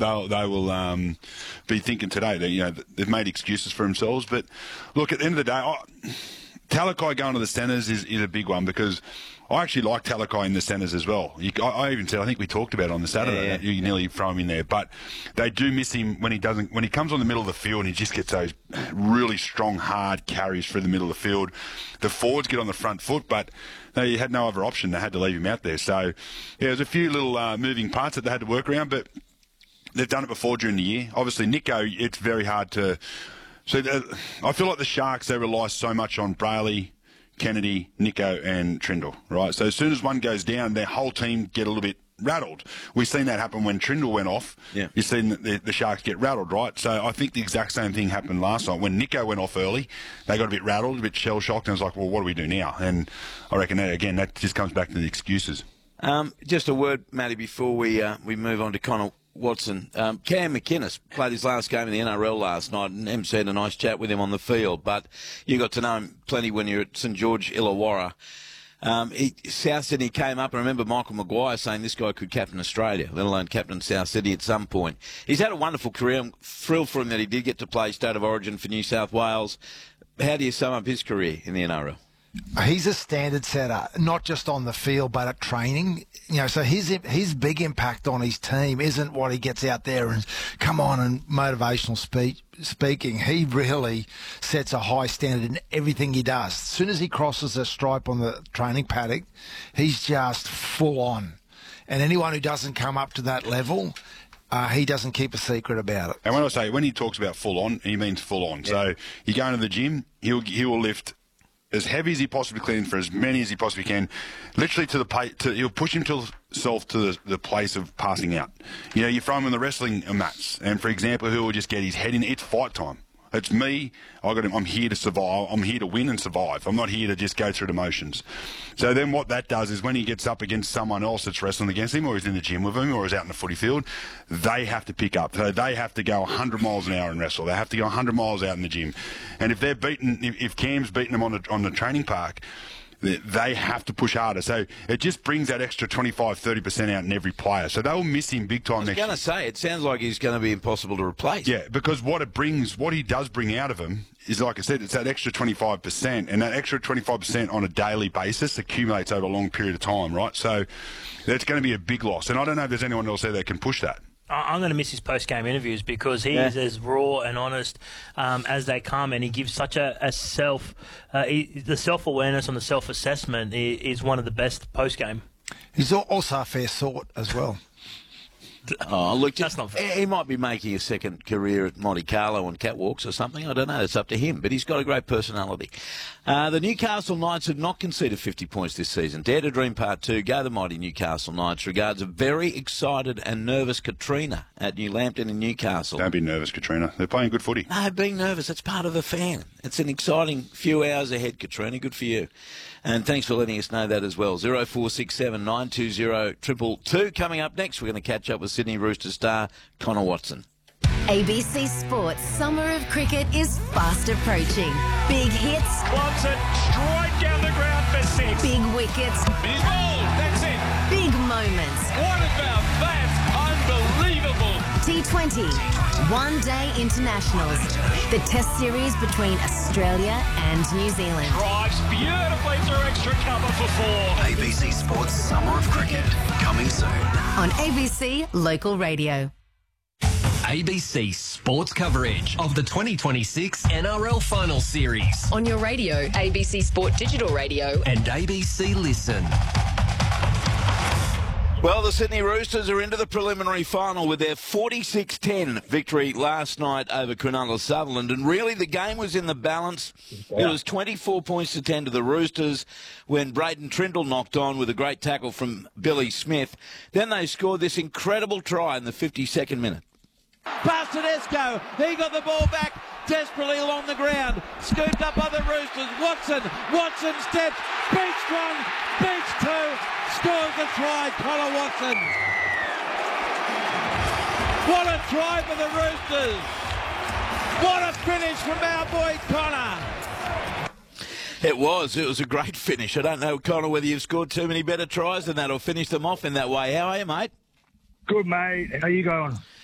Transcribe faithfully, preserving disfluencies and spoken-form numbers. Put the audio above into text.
they'll, they will um, be thinking today that, you know, they've made excuses for themselves. But look, at the end of the day, oh, Talakai going to the centres is, is a big one, because I actually like Talakai in the centres as well. You, I, I even said, I think we talked about it on the Saturday, yeah, yeah. you nearly throw him in there. But they do miss him when he doesn't. When he comes on the middle of the field and he just gets those really strong, hard carries through the middle of the field. The forwards get on the front foot, but they had no other option. They had to leave him out there. So, yeah, there's a few little uh, moving parts that they had to work around, but they've done it before during the year. Obviously, Nico, it's very hard to... So uh, I feel like the Sharks, they rely so much on Brayley, Kennedy, Nico and Trindle, right? So as soon as one goes down, their whole team get a little bit rattled. We've seen that happen when Trindle went off. Yeah. You've seen the, the Sharks get rattled, right? So I think the exact same thing happened last night. When Nico went off early, they got a bit rattled, a bit shell-shocked, and it was like, well, what do we do now? And I reckon, that, again, that just comes back to the excuses. Um, just a word, Matty, before we uh, we move on to Connor Watson. Um, Cam McInnes played his last game in the N R L last night, and Em had a nice chat with him on the field, but you got to know him plenty when you're at St George Illawarra. Um, he, South Sydney came up, and I remember Michael Maguire saying this guy could captain Australia, let alone captain South Sydney at some point. He's had a wonderful career. I'm thrilled for him that he did get to play State of Origin for New South Wales. How do you sum up his career in the N R L? He's a standard setter, not just on the field, but at training. You know, so his his big impact on his team isn't what he gets out there and come on and motivational speech, speaking. He really sets a high standard in everything he does. As soon as he crosses a stripe on the training paddock, he's just full on. And anyone who doesn't come up to that level, Uh, he doesn't keep a secret about it. And when I say, when he talks about full on, he means full on. Yeah. So you go into the gym, he'll he will lift as heavy as he possibly can for as many as he possibly can, literally to the pay, to he'll push himself to the, the place of passing out. You know, you throw him in the wrestling mats, and for example, who will just get his head in. It's fight time. It's me. I got him. I'm here to survive. I'm here to win and survive. I'm not here to just go through the motions. So then what that does is when he gets up against someone else that's wrestling against him, or he's in the gym with him, or he's out in the footy field, they have to pick up. So they have to go one hundred miles an hour and wrestle. They have to go one hundred miles out in the gym. And if they're beaten, if, if Cam's beating them on the, on the training park, they have to push harder. So it just brings that extra twenty-five, thirty percent out in every player. So they'll miss him big time next year. I was going to say, it sounds like he's going to be impossible to replace. Yeah, because what it brings, what he does bring out of him is, like I said, it's that extra twenty-five percent. And that extra twenty-five percent on a daily basis accumulates over a long period of time, right? So that's going to be a big loss. And I don't know if there's anyone else there that can push that. I'm going to miss his post-game interviews because he yeah. is as raw and honest um, as they come, and he gives such a, a self, uh, he, the self-awareness and the self-assessment is, is one of the best post-game. He's also a fair sort as well. Oh, look, that's not fair. He might be making a second career at Monte Carlo on catwalks or something. I don't know. It's up to him. But he's got a great personality. Uh, the Newcastle Knights have not conceded fifty points this season. Dare to Dream Part two. Go the mighty Newcastle Knights. Regards a very excited and nervous Katrina at New Lambton in Newcastle. Don't be nervous, Katrina. They're playing good footy. No, being nervous. It's part of the fan. It's an exciting few hours ahead, Katrina. Good for you. And thanks for letting us know that as well. zero four six seven nine two zero two two two. Coming up next, we're going to catch up with Sydney Roosters star Connor Watson. A B C Sports Summer of Cricket is fast approaching. Big hits. Watson straight down the ground for six. Big wickets. He's bowled. That's it. Big moments. What about that? Unbelievable. T twenty. One-day internationals. The test series between Australia and New Zealand. Drives beautifully through extra cover for four. A B C Sports Summer of Cricket, coming soon. On A B C Local Radio. A B C Sports coverage of the twenty twenty-six N R L Final Series. On your radio, A B C Sport Digital Radio. And A B C Listen. Well, the Sydney Roosters are into the preliminary final with their forty-six ten victory last night over Cronulla Sutherland. And really, the game was in the balance. It was twenty-four points to ten to the Roosters when Braden Trindle knocked on with a great tackle from Billy Smith. Then they scored this incredible try in the fifty-second minute. Pass to Tedesco. He got the ball back desperately along the ground. Scooped up by the Roosters. Watson. Watson steps. Beats one. Beats two. Scores the try. Connor Watson. What a try for the Roosters. What a finish from our boy Connor. It was. It was a great finish. I don't know, Connor, whether you've scored too many better tries than that or finished them off in that way. How are you, mate? Good, mate. How you going?